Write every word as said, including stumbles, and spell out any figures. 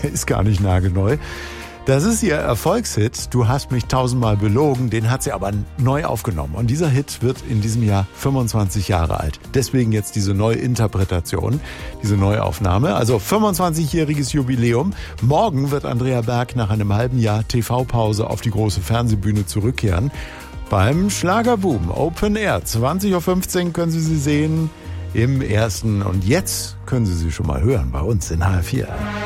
der ist gar nicht nagelneu. Das ist ihr Erfolgshit, Du hast mich tausendmal belogen, den hat sie aber neu aufgenommen. Und dieser Hit wird in diesem Jahr fünfundzwanzig Jahre alt. Deswegen jetzt diese Neuinterpretation, diese Neuaufnahme. Also fünfundzwanzigjähriges Jubiläum. Morgen wird Andrea Berg nach einem halben Jahr T V-Pause auf die große Fernsehbühne zurückkehren. Beim Schlagerboom Open Air. zwanzig Uhr fünfzehn können Sie sie sehen im ersten. Und jetzt können Sie sie schon mal hören bei uns in H R vier.